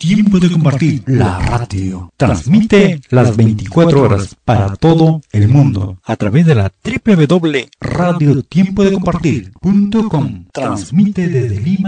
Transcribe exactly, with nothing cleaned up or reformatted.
Tiempo de Compartir, la radio. Transmite las veinticuatro horas para todo el mundo a través de la doble u doble u doble u punto radio tiempo de compartir punto com. Transmite desde Lima.